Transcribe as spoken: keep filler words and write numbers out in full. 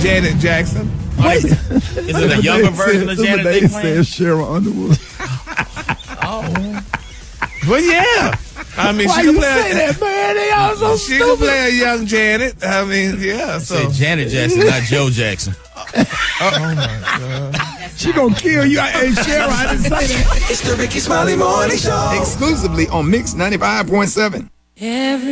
Janet Jackson. Wait. Is it a younger version of Janet they playing? Cheryl Underwood. Oh. Well, yeah. I mean, Why she can you play. say A, that, man? They all so she stupid. can play a young Janet. I mean, yeah. So Say Janet Jackson, not Joe Jackson. oh my God. She gonna kill you. Hey, Cheryl, I didn't say that. It's the Ricky Smiley Morning Show. Exclusively on Mix ninety-five point seven. Every